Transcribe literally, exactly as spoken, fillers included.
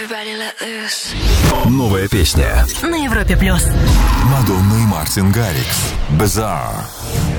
Новая песня на Европе плюс. Мадонна и Мартин Гаррикс. Bizarre.